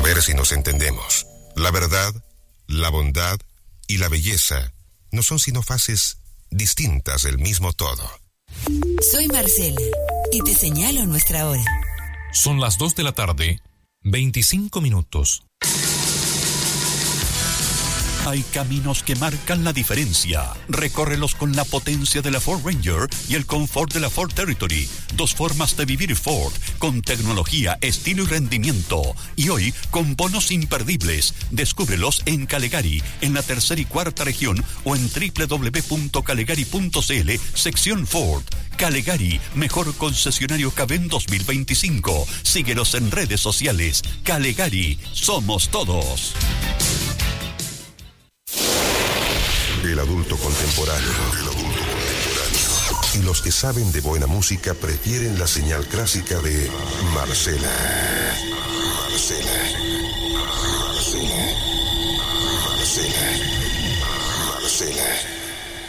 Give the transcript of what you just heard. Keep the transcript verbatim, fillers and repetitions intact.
ver si nos entendemos. La verdad, la bondad y la belleza no son sino fases distintas del mismo todo. Soy Marcela y te señalo nuestra hora. Son las dos de la tarde, veinticinco minutos. Hay caminos que marcan la diferencia. Recórrelos con la potencia de la Ford Ranger y el confort de la Ford Territory. Dos formas de vivir Ford, con tecnología, estilo y rendimiento. Y hoy, con bonos imperdibles. Descúbrelos en Calegari, en la tercera y cuarta región, o en doble u doble u doble u punto calegari punto c l, sección Ford. Calegari, mejor concesionario Caben dos mil veinticinco. Síguenos en redes sociales. Calegari, somos todos. El adulto contemporáneo. El adulto contemporáneo. Y los que saben de buena música prefieren la señal clásica de Marcela. Marcela. Marcela. Marcela. Marcela.